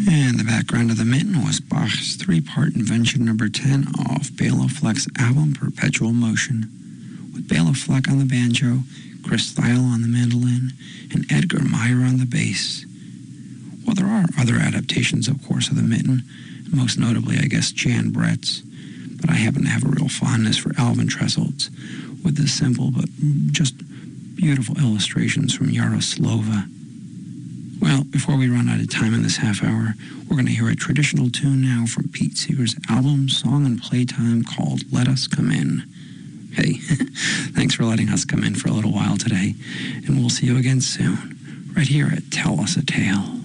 And the background of the mitten was Bach's three-part invention number 10 off Bela Fleck's album Perpetual Motion, with Bela Fleck on the banjo, Chris Thile on the mandolin, and Edgar Meyer on the bass. Well, there are other adaptations, of course, of the mitten, most notably, I guess, Jan Brett's, but I happen to have a real fondness for Alvin Tressel's, with the simple but just beautiful illustrations from Yaroslava. Well, before we run out of time in this half hour, we're going to hear a traditional tune now from Pete Seeger's album, Song and Playtime, called Let Us Come In. Hey, thanks for letting us come in for a little while today, and we'll see you again soon, right here at Tell Us a Tale.